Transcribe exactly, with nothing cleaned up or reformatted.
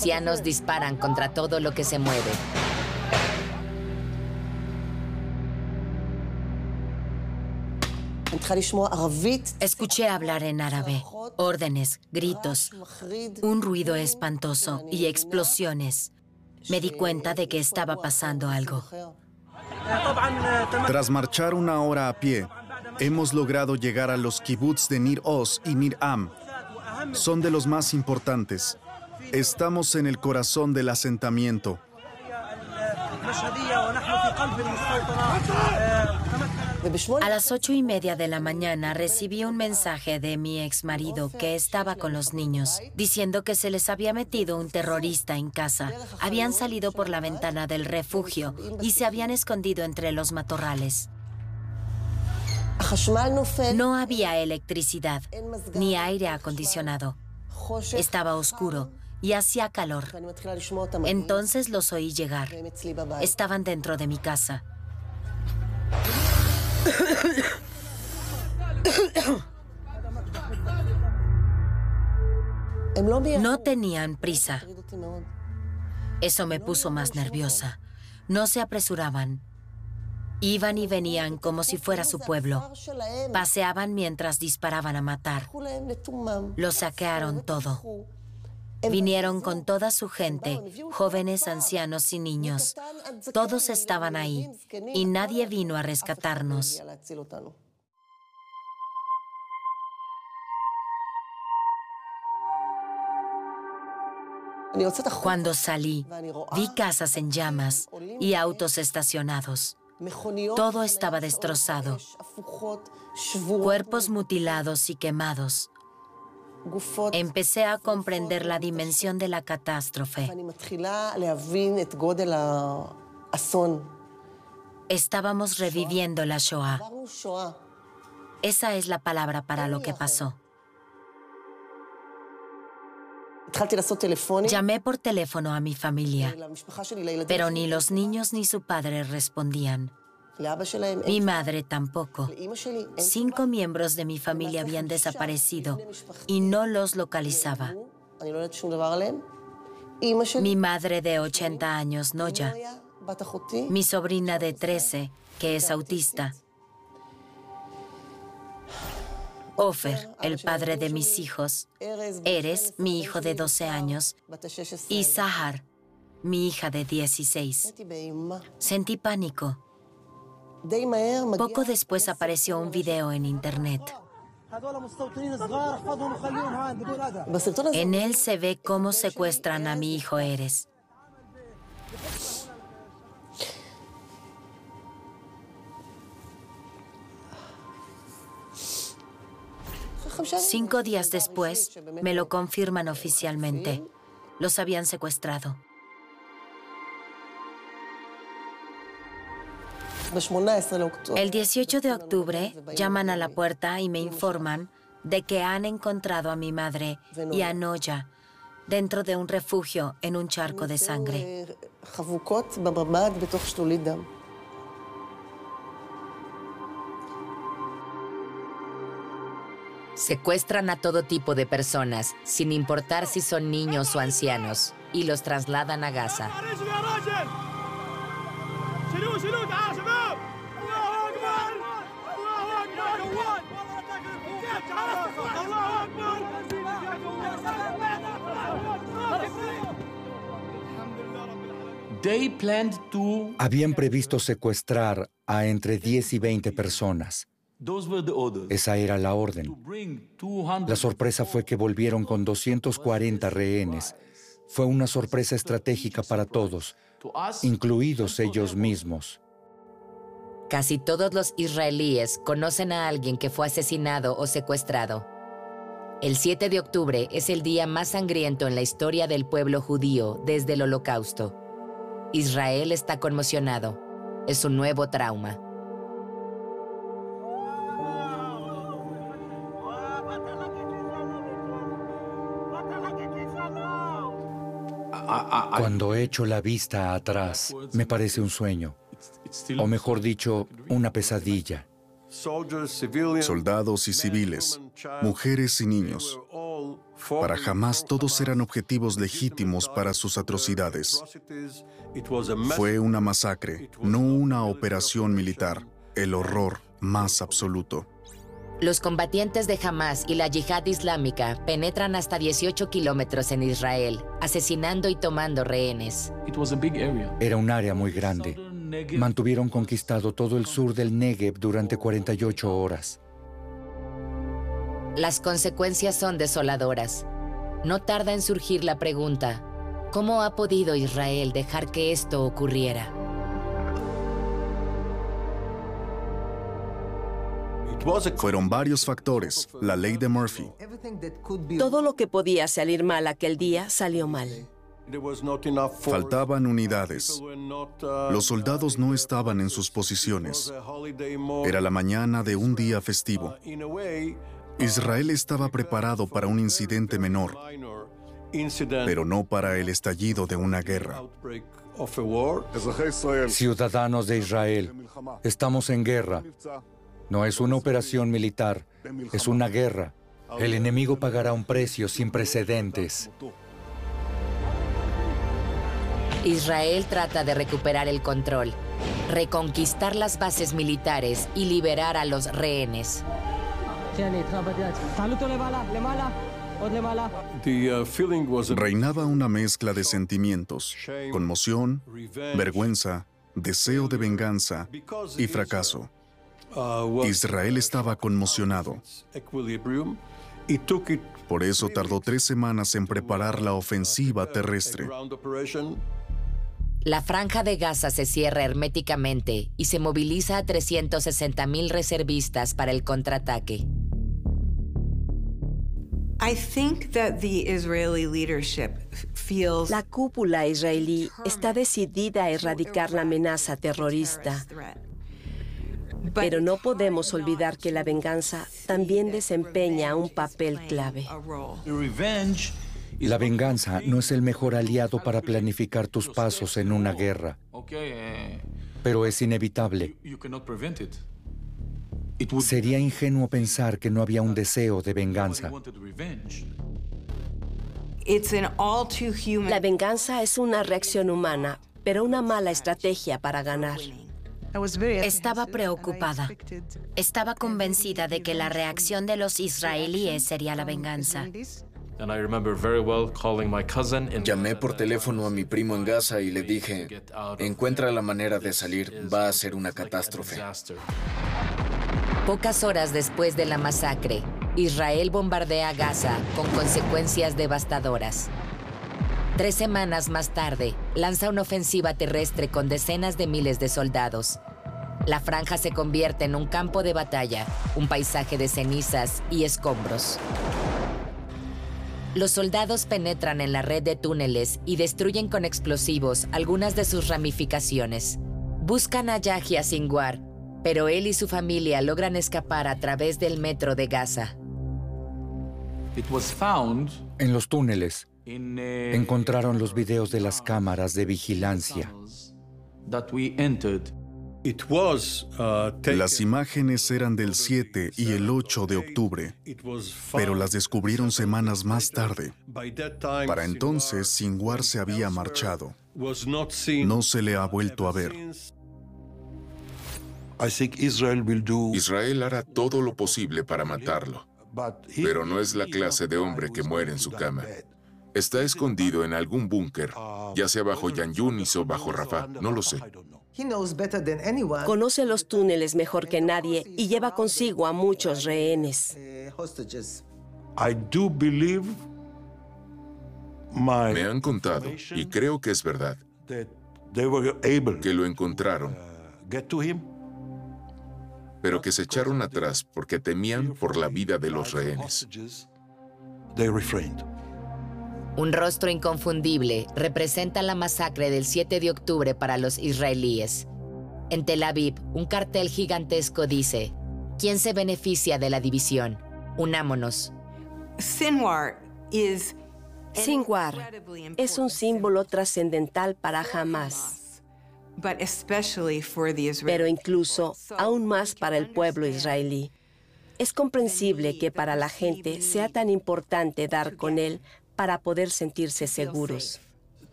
ancianos disparan contra todo lo que se mueve. Escuché hablar en árabe, órdenes, gritos, un ruido espantoso y explosiones. Me di cuenta de que estaba pasando algo. Tras marchar una hora a pie, hemos logrado llegar a los kibutz de Nir Oz y Nir Am. Son de los más importantes. Estamos en el corazón del asentamiento. A las ocho y media de la mañana recibí un mensaje de mi exmarido que estaba con los niños, diciendo que se les había metido un terrorista en casa. Habían salido por la ventana del refugio y se habían escondido entre los matorrales. No había electricidad, ni aire acondicionado. Estaba oscuro y hacía calor. Entonces los oí llegar. Estaban dentro de mi casa. No tenían prisa. Eso me puso más nerviosa. No se apresuraban. Iban y venían como si fuera su pueblo. Paseaban mientras disparaban a matar. Lo saquearon todo. Vinieron con toda su gente, jóvenes, ancianos y niños. Todos estaban ahí y nadie vino a rescatarnos. Cuando salí, vi casas en llamas y autos estacionados. Todo estaba destrozado. Cuerpos mutilados y quemados. Empecé a comprender la dimensión de la catástrofe. Estábamos reviviendo la Shoah. Esa es la palabra para lo que pasó. Llamé por teléfono a mi familia, pero ni los niños ni su padre respondían. Mi madre tampoco. Cinco miembros de mi familia habían desaparecido y no los localizaba. Mi madre de ochenta años, Noya. Mi sobrina de trece, que es autista. Ofer, el padre de mis hijos. Erez, mi hijo de doce años. Y Sahar, mi hija de dieciséis. Sentí pánico. Poco después apareció un video en internet. En él se ve cómo secuestran a mi hijo Erez. Cinco días después, me lo confirman oficialmente. Los habían secuestrado. El dieciocho de octubre, llaman a la puerta y me informan de que han encontrado a mi madre y a Noya dentro de un refugio en un charco de sangre. Secuestran a todo tipo de personas, sin importar si son niños o ancianos, y los trasladan a Gaza. Habían previsto secuestrar a entre diez y veinte personas. Esa era la orden. La sorpresa fue que volvieron con doscientos cuarenta rehenes. Fue una sorpresa estratégica para todos, incluidos ellos mismos. Casi todos los israelíes conocen a alguien que fue asesinado o secuestrado. El siete de octubre es el día más sangriento en la historia del pueblo judío desde el Holocausto. Israel está conmocionado. Es un nuevo trauma. Cuando echo la vista atrás, me parece un sueño, o mejor dicho, una pesadilla. Soldados y civiles, mujeres y niños, Para Hamás todos eran objetivos legítimos para sus atrocidades. Fue una masacre, no una operación militar. El horror más absoluto. Los combatientes de Hamás y la Yihad Islámica penetran hasta dieciocho kilómetros en Israel, asesinando y tomando rehenes. Era un área muy grande. Mantuvieron conquistado todo el sur del Negev durante cuarenta y ocho horas. Las consecuencias son desoladoras. No tarda en surgir la pregunta, ¿cómo ha podido Israel dejar que esto ocurriera? Fueron varios factores, la ley de Murphy. Todo lo que podía salir mal aquel día salió mal. Faltaban unidades. Los soldados no estaban en sus posiciones. Era la mañana de un día festivo. Israel estaba preparado para un incidente menor, pero no para el estallido de una guerra. Ciudadanos de Israel, estamos en guerra. No es una operación militar, es una guerra. El enemigo pagará un precio sin precedentes. Israel trata de recuperar el control, reconquistar las bases militares y liberar a los rehenes. Reinaba una mezcla de sentimientos: conmoción, vergüenza, deseo de venganza y fracaso. Israel estaba conmocionado. Por eso tardó tres semanas en preparar la ofensiva terrestre. La franja de Gaza se cierra herméticamente y se moviliza a trescientos sesenta mil reservistas para el contraataque. La cúpula israelí está decidida a erradicar la amenaza terrorista. Pero no podemos olvidar que la venganza también desempeña un papel clave. La venganza no es el mejor aliado para planificar tus pasos en una guerra, pero es inevitable. Sería ingenuo pensar que no había un deseo de venganza. La venganza es una reacción humana, pero una mala estrategia para ganar. Estaba preocupada. Estaba convencida de que la reacción de los israelíes sería la venganza. Llamé por teléfono a mi primo en Gaza y le dije, encuentra la manera de salir, va a ser una catástrofe. Pocas horas después de la masacre, Israel bombardea Gaza con consecuencias devastadoras. Tres semanas más tarde, lanza una ofensiva terrestre con decenas de miles de soldados. La franja se convierte en un campo de batalla, un paisaje de cenizas y escombros. Los soldados penetran en la red de túneles y destruyen con explosivos algunas de sus ramificaciones. Buscan a Yahya Sinwar, pero él y su familia logran escapar a través del metro de Gaza. En los túneles encontraron los videos de las cámaras de vigilancia. Las imágenes eran del siete y el ocho de octubre, pero las descubrieron semanas más tarde. Para entonces, Sinwar se había marchado. No se le ha vuelto a ver. Israel hará todo lo posible para matarlo, pero no es la clase de hombre que muere en su cama. Está escondido en algún búnker, ya sea bajo Yan Yunis o bajo Rafah, no lo sé. Conoce los túneles mejor que nadie y lleva consigo a muchos rehenes. Me han contado, y creo que es verdad, que lo encontraron, pero que se echaron atrás porque temían por la vida de los rehenes. Un rostro inconfundible representa la masacre del siete de octubre para los israelíes. En Tel Aviv, un cartel gigantesco dice: ¿quién se beneficia de la división? Unámonos. Sinwar es un símbolo trascendental para Hamás, pero incluso aún más para el pueblo israelí. Es comprensible que para la gente sea tan importante dar con él para poder sentirse seguros.